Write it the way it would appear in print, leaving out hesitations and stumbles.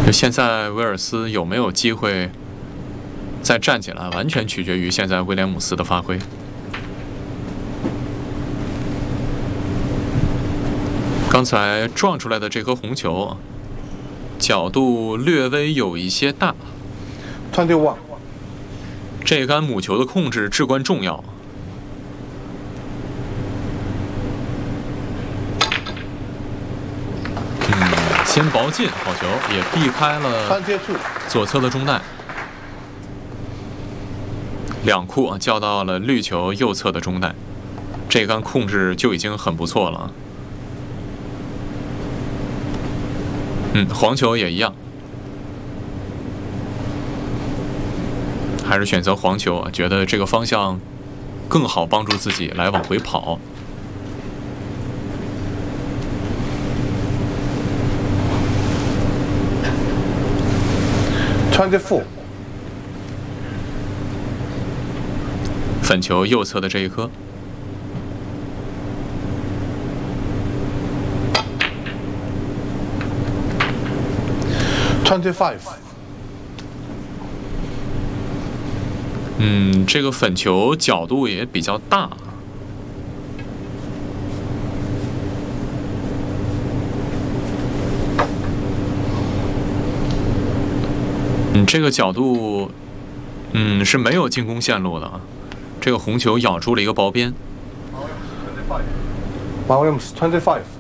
现在威尔斯有没有机会再站起来，完全取决于现在威廉姆斯的发挥。刚才撞出来的这颗红球，角度略微有一些大。 21。 这杆母球的控制至关重要。先薄进，好球，也避开了左侧的中袋。两库叫到了绿球右侧的中袋，这杆控制就已经很不错了。黄球也一样，还是选择黄球，觉得这个方向更好帮助自己来往回跑。 24。 粉球右侧的这一颗。 25。 这个粉球角度也比较大。这个角度，是没有进攻线路的。这个红球咬住了一个薄边。 Williams 25。